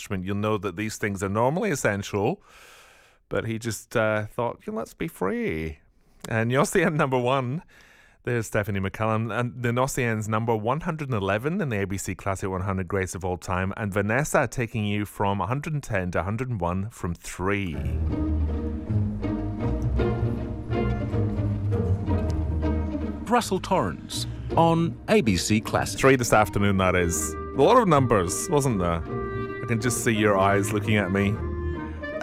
attachment, you'll know that these things are normally essential. But he just thought, let's be free. And Yossian number 1, there's Stephanie McCullum. And the Nossian's number 111 in the ABC Classic 100 Greats of All Time. And Vanessa taking you from 110 to 101 from 3. Russell Torrens on ABC Classic. 3 this afternoon, that is. A lot of numbers, wasn't there? I can just see your eyes looking at me.